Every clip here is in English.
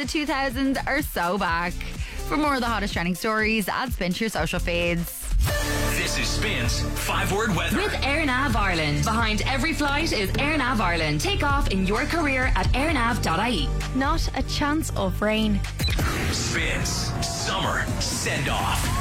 The 2000s are so back. For more of the hottest trending stories, add Spin to your social feeds. This is Spin's 5-word weather. With AirNav Ireland. Behind every flight is AirNav Ireland. Take off in your career at airnav.ie. Not a chance of rain. Spin's summer send-off.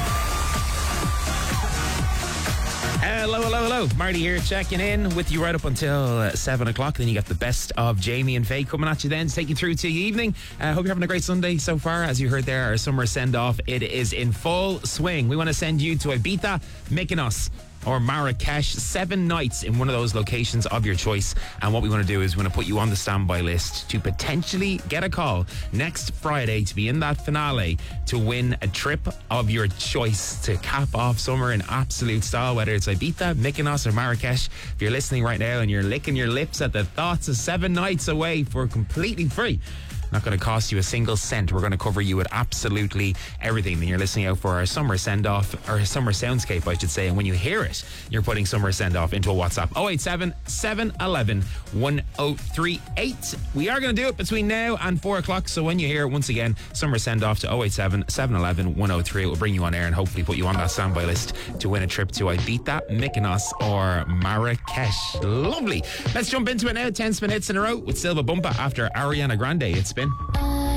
Hello. Marty here, checking in with you right up until 7 o'clock. Then you got the best of Jamie and Faye coming at you then to take you through to the evening. Hope you're having a great Sunday so far. As you heard there, our summer send-off, it is in full swing. We want to send you to Ibiza, Mykonos, or Marrakesh, 7 nights in one of those locations of your choice. And what we want to do is we want to put you on the standby list to potentially get a call next Friday to be in that finale to win a trip of your choice to cap off summer in absolute style, whether it's Ibiza, Mykonos or Marrakesh. If you're listening right now and you're licking your lips at the thoughts of 7 nights away for completely free, not going to cost you a single cent. We're going to cover you with absolutely everything. And you're listening out for our summer send-off, or summer soundscape, I should say. And when you hear it, you're putting summer send-off into a WhatsApp. 087 711 1038. We are going to do it between now and 4 o'clock. So when you hear it, once again, summer send-off to 087 711 1038. We'll bring you on air and hopefully put you on that standby list to win a trip to Ibiza, Mykonos or Marrakesh. Lovely. Let's jump into it now. 10 spin hits in a row with Silva Bumpa after Ariana Grande. It's Spin.